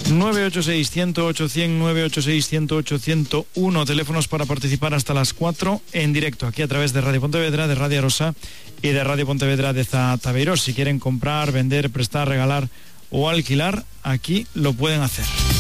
986-108-100, 986-108-101, teléfonos para participar hasta las 4 en directo, aquí a través de Radio Pontevedra, de Radio Rosa y de Radio Pontevedra de Zatabeirós. Si quieren comprar, vender, prestar, regalar o alquilar, aquí lo pueden hacer.